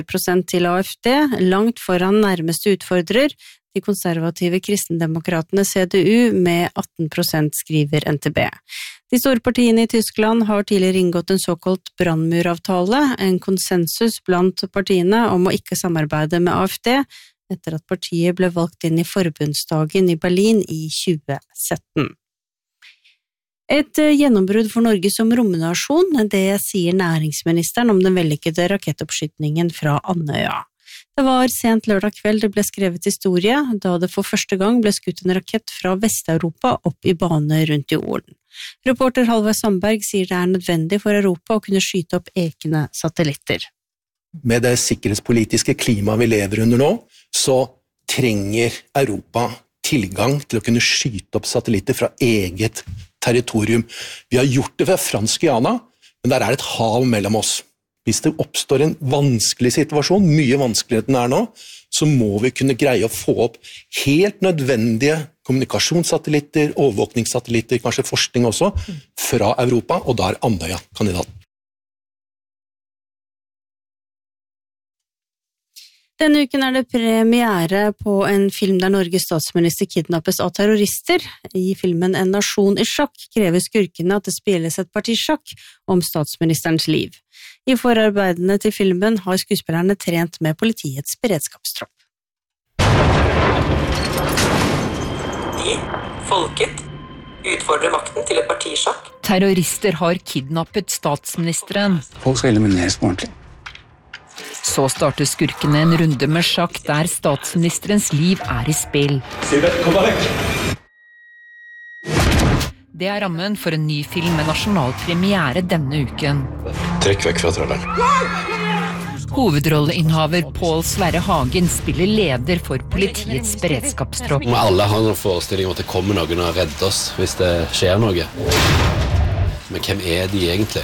% til AFD, langt foran nærmeste utfordrer, de konservative kristendemokratene CDU med 18%, skriver NTB. De store partiene i Tyskland har tidligere inngått en såkalt brannmuravtale, en konsensus blant partiene om å ikke samarbeide med AFD, etter at partiet ble valgt inn i forbundsdagen i Berlin i 2017. Et gjennombrudd for Norge som romnasjon, det sier næringsministeren om den vellykkede rakettoppskytningen fra Andøya. Det var sent lørdag kveld det ble skrevet historie, da det for første gang ble skutt en rakett fra Vest-Europa opp i bane rundt jorden. Reporter Halvard Sandberg sier det er nødvendig for Europa å kunne skyte opp egne satellitter. Med det sikkerhetspolitiske klimaet vi lever under nå, så trenger Europa tilgang til å kunne skyte opp satellitter fra eget territorium. Vi har gjort det fra fransk Guyana, men der er det et hav mellom oss. Hvis det oppstår en vanskelig situasjon, mye vanskeligere enn den er nå, så må vi kunne greie å få opp helt nødvendige kommunikasjonssatellitter, overvåkningssatellitter, kanskje forskning også, fra Europa, og da er Andøya kandidat. Denne uken er det premiere på en film der Norges statsminister kidnappes av terrorister. I filmen En nasjon i sjakk krever skurkene at det spilles et parti sjakk om statsministerens liv. I forarbeidene til filmen har skuespillerne trent med politiets beredskapstropp. De, folket, utfordrer makten til et parti sjakk. Terrorister har kidnappet statsministeren. Folk skal elimineres på ordentlig. Så starter skurkene en runde med sjakk der statsministerens liv er i spill. Kom vekk! Det er rammen for en ny film med nasjonal premiere denne uken. Trekk vekk fra tralleren. Hovedrolleinnehaver Pål Sverre Hagen spiller leder for politiets beredskapstropp. Alle har noen forestilling om at det kommer noen og redder oss hvis det skjer noe. Men hvem er de egentlig?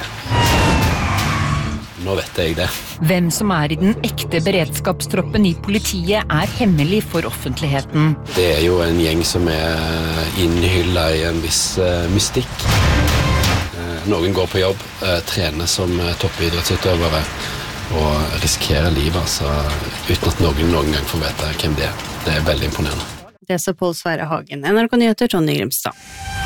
Nå vet jeg det. Hvem som er i den ekte beredskapstroppen i politiet er hemmelig for offentligheten. Det er jo en gjeng som er innhyllet i en viss mystikk. Noen går på jobb, trener som toppidrettsutøvere og risikerer livet, altså, uten at noen gang får vite hvem det er. Det er veldig imponerende. Det sa Pål Sverre Hagen. NRK Nyheter, Tonje Grimstad.